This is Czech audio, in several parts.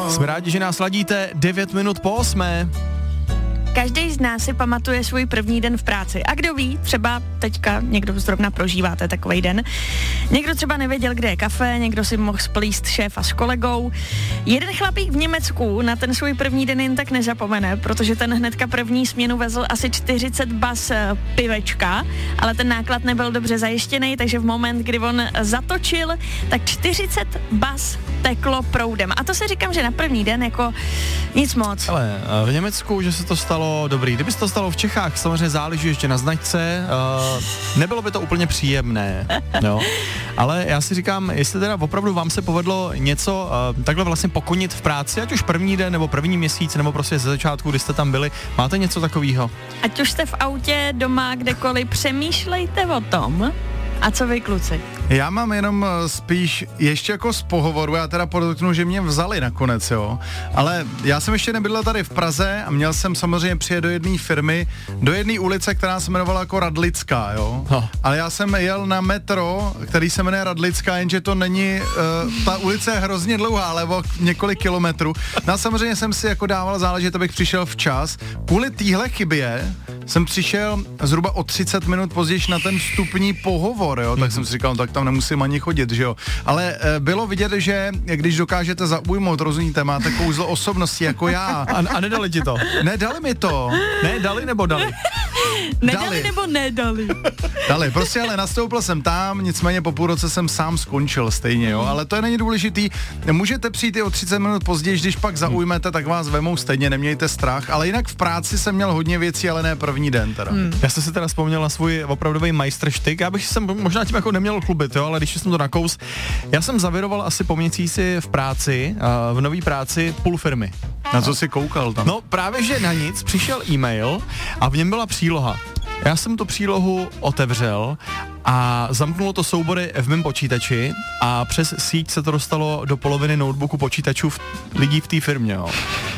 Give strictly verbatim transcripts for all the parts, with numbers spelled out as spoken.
Jsme rádi, že nás ladíte devět minut po osmé. Každý z nás si pamatuje svůj první den v práci. A kdo ví, třeba teďka někdo zrovna prožíváte takovej den. Někdo třeba nevěděl, kde je kafe, někdo si mohl splíst šéfa s kolegou. Jeden chlapík v Německu na ten svůj první den jen tak nezapomene, protože ten hnedka první směnu vezl asi čtyřicet bas pivečka, ale ten náklad nebyl dobře zajištěný, takže v moment, kdy on zatočil, tak čtyřicet bas teklo proudem. A to si říkám, že na první den jako nic moc. Ale v Německu, že se to stalo dobrý. Kdyby se to stalo v Čechách, samozřejmě záleží ještě na značce, uh, nebylo by to úplně příjemné, no. Ale já si říkám, jestli teda opravdu vám se povedlo něco uh, takhle vlastně pokonit v práci, ať už první den, nebo první měsíc, nebo prostě ze začátku, kdy jste tam byli, máte něco takového? Ať už jste v autě, doma, kdekoliv, přemýšlejte o tom. A co vy, kluci? Já mám jenom spíš ještě jako z pohovoru, já teda podotknu, že mě vzali nakonec, jo. Ale já jsem ještě nebydlel tady v Praze a měl jsem samozřejmě přijet do jedné firmy, do jedné ulice, která se jmenovala jako Radlická, jo. No. Ale já jsem jel na metro, který se jmenuje Radlická, jenže to není, uh, ta ulice je hrozně dlouhá, ale o několik kilometrů. No a samozřejmě jsem si jako dával záležet, abych přišel včas. Kvůli téhle chybě jsem přišel zhruba o třicet minut později na ten vstupní pohovor, jo, tak mm-hmm. jsem si říkal, no, tak tam nemusím ani chodit, že jo. Ale e, bylo vidět, že když dokážete zaujmout, rozumíte, máte kouzlo osobnosti jako já. A, a nedali ti to? Nedali mi to. Ne, dali nebo dali? Nedali dali. nebo nedali? Dali, prostě ale nastoupil jsem tam, nicméně po půl roce jsem sám skončil stejně, jo, ale to není důležitý. Můžete přijít i o třicet minut později, když pak zaujmete, tak vás vemou stejně, nemějte strach, ale jinak v práci jsem měl hodně věcí, ale ne první den teda. Hmm. Já jsem si teda vzpomněl na svůj opravdový majstrštyk, já bych se možná tím jako neměl chlubit, jo, ale když jsem to nakous, já jsem zaviroval asi po měsíci v práci, v nový práci půl firmy. Na co jsi koukal tam? No právě, že na nic přišel e-mail a v něm byla příloha. Já jsem tu přílohu otevřel a zamknulo to soubory v mém počítači a přes síť se to dostalo do poloviny notebooku počítačů v, lidí v té firmě, jo.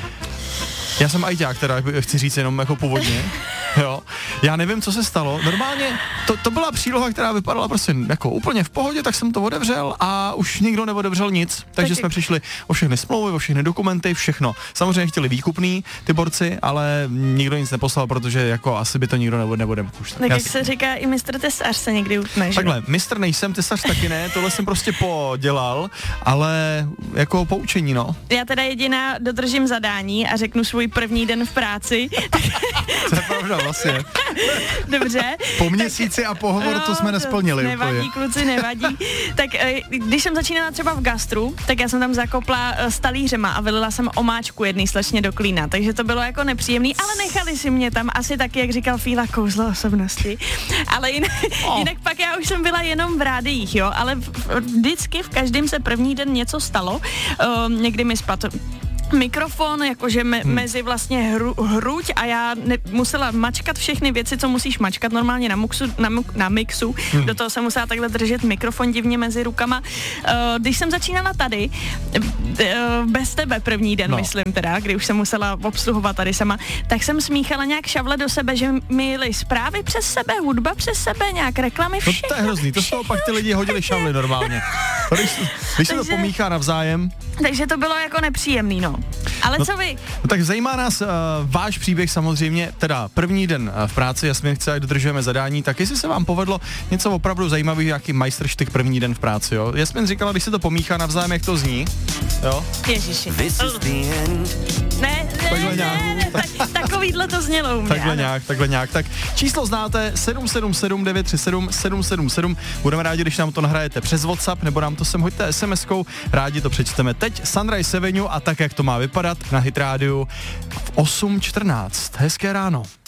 Já jsem ajťák, teda chci říct jenom jako původně, jo. Já nevím, co se stalo. Normálně to, to byla příloha, která vypadala prostě jako úplně v pohodě, tak jsem to otevřel a už nikdo neotevřel nic. Takže tak jsme přišli o všechny smlouvy, o všechny dokumenty, všechno. Samozřejmě chtěli výkupný ty borci, ale nikdo nic neposlal, protože jako asi by to nikdo nebude, nebude už. Tak jak si... se říká, i mistr tesař se někdy utne, že? Takhle, mistr nejsem, tesař taky ne, tohle jsem prostě podělal, ale jako poučení, no. Já teda jediná dodržím zadání a řeknu svůj první den v práci. To je pravda, vlastně. Dobře. Po měsíci tak, a pohovor no, to jsme nesplnili. Nevadí, úplně. Kluci, nevadí. Tak když jsem začínala třeba v gastru, tak já jsem tam zakopla s talířema a vylila jsem omáčku jedný slečně do klína, takže to bylo jako nepříjemný, ale nechali si mě tam asi taky, jak říkal Fíla, kouzlo osobnosti. Ale jinak, oh. jinak pak já už jsem byla jenom v rádiích, jo, ale vždycky v každém se první den něco stalo. Um, někdy mi spadl mikrofon, jakože me, hmm. mezi vlastně hru, hruď a já ne, musela mačkat všechny věci, co musíš mačkat normálně na, muxu, na, na mixu. Hmm. Do toho jsem musela takhle držet mikrofon divně mezi rukama. Uh, když jsem začínala tady, uh, bez tebe první den, no. myslím teda, kdy už jsem musela obsluhovat tady sama, tak jsem smíchala nějak šavle do sebe, že mi jeli zprávy přes sebe, hudba přes sebe, nějak reklamy, všechno. No to je hrozný, to z toho pak ty lidi hodili šavly normálně. Když, když se to pomíchá navzájem. Takže to bylo jako nepříjemný, no. Ale no, co vy? No tak zajímá nás uh, váš příběh samozřejmě, teda první den uh, v práci, Jasmin chce, jak dodržujeme zadání, tak jestli se vám povedlo něco opravdu zajímavého, jaký majstrštyk první den v práci, jo? Jasmin říkala, když se to pomíchá navzájem, jak to zní, jo? Ježiši. Ne, ne, takhle nějak. ne, ne, tak, takovýhle to znělo u mě. Takhle ano. nějak, takhle nějak. Tak číslo znáte sedm sedm sedm devět tři sedm sedm sedm sedm. Budeme rádi, když nám to nahrajete přes WhatsApp, nebo nám to sem hoďte es em eskou, rádi to přečteme teď. Sunrise Avenue a tak, jak to má vypadat na Hit Rádiu v osm čtrnáct. Hezké ráno.